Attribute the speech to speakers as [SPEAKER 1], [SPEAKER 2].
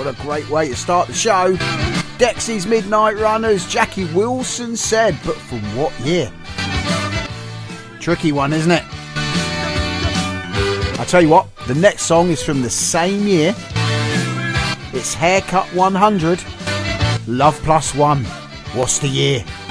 [SPEAKER 1] what a great way to start the show. Dexy's Midnight Runners, Jackie Wilson said, but from what year? Tricky one, isn't it? I tell you what, the next song is from the same year. It's Haircut 100, Love Plus One. What's the year?